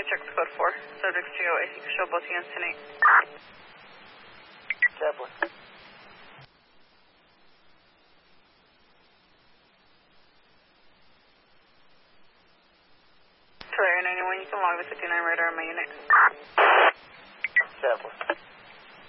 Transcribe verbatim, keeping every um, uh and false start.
check the code four. Subjects to go. You can show both hands tonight. Zeppelin. Area ninety-one, you can log the fifty-nine radar on my unit. Zeppelin.